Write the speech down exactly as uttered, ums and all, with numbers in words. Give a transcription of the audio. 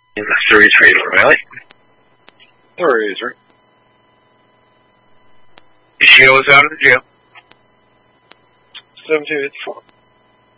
Three, three, really? Three, three. Ishio is out of the jail. Seven, two, eight, four.